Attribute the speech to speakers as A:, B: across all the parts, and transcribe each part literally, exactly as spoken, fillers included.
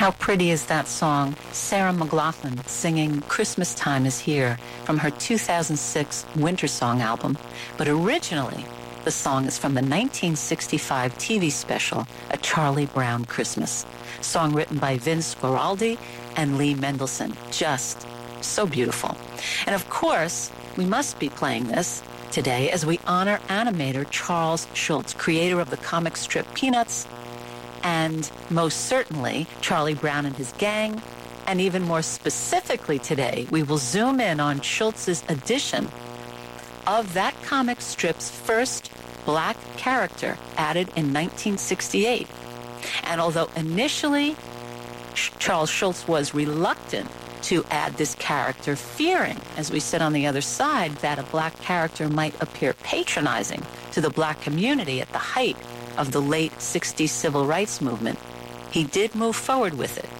A: How pretty is that song? Sarah McLachlan singing Christmas Time is Here from her two thousand six Winter Song album. But originally, the song is from the nineteen sixty-five T V special, A Charlie Brown Christmas. Song written by Vince Guaraldi and Lee Mendelson. Just so beautiful. And of course, we must be playing this today as we honor animator Charles Schulz, creator of the comic strip Peanuts, and most certainly Charlie Brown and his gang. And even more specifically today, we will zoom in on Schulz's edition of that comic strip's first black character added in nineteen sixty-eight. And although initially Charles Schulz was reluctant to add this character, fearing, as we said on the other side, that a black character might appear patronizing to the black community at the height of the late sixties civil rights movement, he did move forward with it.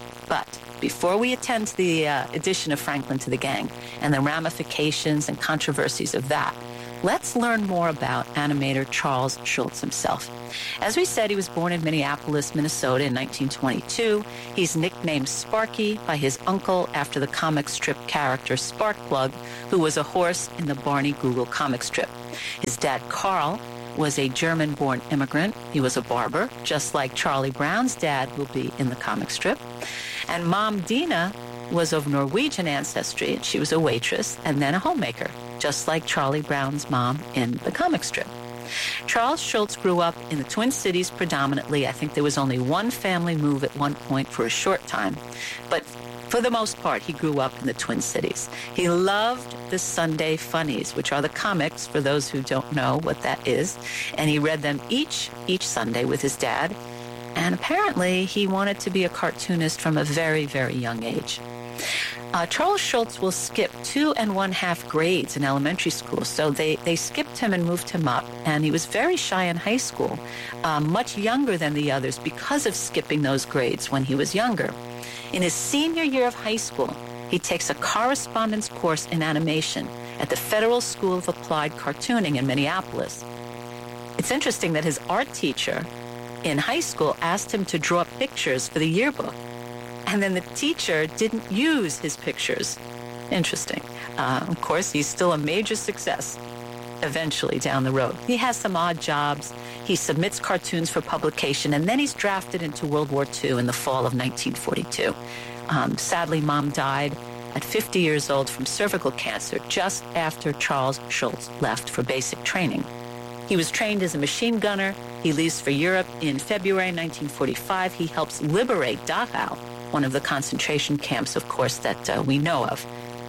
A: But before we attend to the uh, addition of Franklin to the gang and the ramifications and controversies of that, let's learn more about animator Charles Schulz himself. As we said, he was born in Minneapolis, Minnesota in nineteen twenty-two. He's nicknamed Sparky by his uncle after the comic strip character Sparkplug, who was a horse in the Barney Google comic strip. His dad, Carl, was a German-born immigrant. He was a barber, just like Charlie Brown's dad will be in the comic strip. And Mom, Dina, was of Norwegian ancestry, and she was a waitress and then a homemaker, just like Charlie Brown's mom in the comic strip. Charles Schulz grew up in the Twin Cities predominantly. I think there was only one family move at one point for a short time. But for the most part, he grew up in the Twin Cities. He loved the Sunday Funnies, which are the comics, for those who don't know what that is. And he read them each, each Sunday with his dad. And apparently, he wanted to be a cartoonist from a very, very young age. Uh, Charles Schulz will skip two and one half grades in elementary school, so they, they skipped him and moved him up, and he was very shy in high school, uh, much younger than the others because of skipping those grades when he was younger. In his senior year of high school, he takes a correspondence course in animation at the Federal School of Applied Cartooning in Minneapolis. It's interesting that his art teacher in high school asked him to draw pictures for the yearbook. And then the teacher didn't use his pictures. Interesting. Uh, of course, he's still a major success eventually down the road. He has some odd jobs. He submits cartoons for publication, and then he's drafted into World War Two in the fall of nineteen forty-two. Um, sadly, Mom died at fifty years old from cervical cancer just after Charles Schulz left for basic training. He was trained as a machine gunner. He leaves for Europe in February nineteen forty-five. He helps liberate Dachau, one of the concentration camps, of course, that uh, we know of.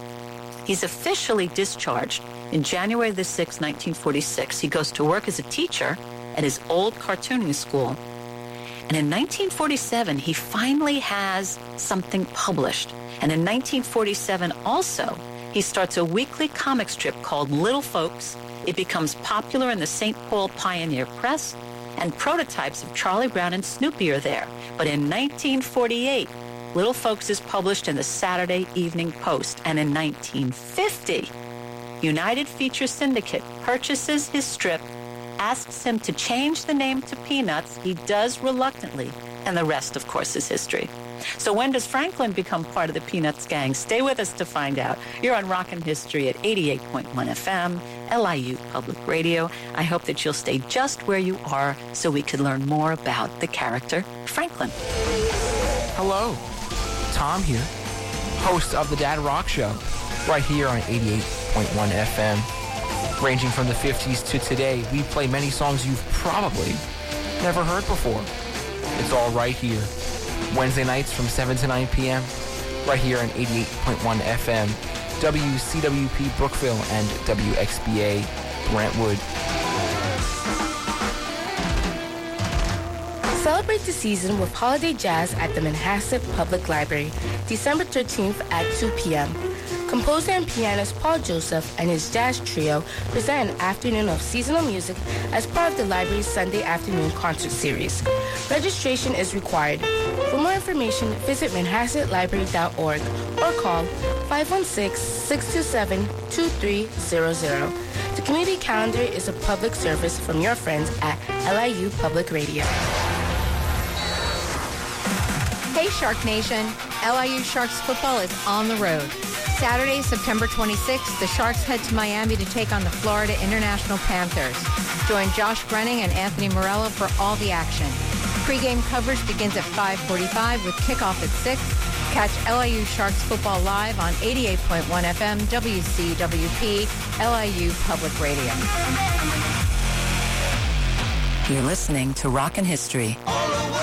A: He's officially discharged in January the sixth, nineteen forty-six. He goes to work as a teacher at his old cartooning school. And in nineteen forty-seven, he finally has something published. And in nineteen forty-seven also, he starts a weekly comic strip called Little Folks. It becomes popular in the Saint Paul Pioneer Press, and prototypes of Charlie Brown and Snoopy are there. But in nineteen forty-eight, Little Folks is published in the Saturday Evening Post. And in nineteen fifty, United Feature Syndicate purchases his strip, asks him to change the name to Peanuts. He does reluctantly, and the rest, of course, is history. So when does Franklin become part of the Peanuts gang? Stay with us to find out. You're on Rockin' History at eighty-eight point one F M, L I U Public Radio. I hope that you'll stay just where you are so we can learn more about the character Franklin.
B: Hello, Tom here, host of the Dad Rock Show, right here on eighty-eight point one F M. Ranging from the fifties to today, we play many songs you've probably never heard before. It's all right here. Wednesday nights from seven to nine p.m. right here on eighty-eight point one F M, W C W P Brookville and W X B A Brentwood.
C: Celebrate the season with holiday jazz at the Manhasset Public Library, December thirteenth at two p.m. Composer and pianist Paul Joseph and his jazz trio present an afternoon of seasonal music as part of the library's Sunday afternoon concert series. Registration is required. For more information, visit manhasset library dot org or call five one six, six two seven, two three zero zero. The community calendar is a public service from your friends at L I U Public Radio.
D: Hey Shark Nation, L I U Sharks football is on the road. Saturday, September twenty-sixth, the Sharks head to Miami to take on the Florida International Panthers. Join Josh Brenning and Anthony Morello for all the action. Pre-game coverage begins at five forty-five with kickoff at six. Catch L I U Sharks football live on eighty-eight point one F M W C W P, L I U Public Radio.
A: You're listening to Rockin' History.